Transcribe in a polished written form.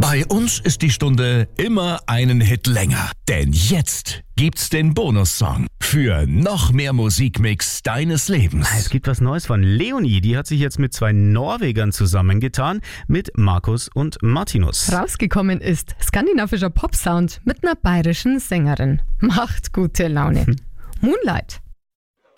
Bei uns ist die Stunde immer einen Hit länger. Denn jetzt gibt's den Bonussong für noch mehr Musikmix deines Lebens. Es gibt was Neues von Leonie. Die hat sich jetzt mit 2 Norwegern zusammengetan, mit Markus und Martinus. Rausgekommen ist skandinavischer Popsound mit einer bayerischen Sängerin. Macht gute Laune. Moonlight.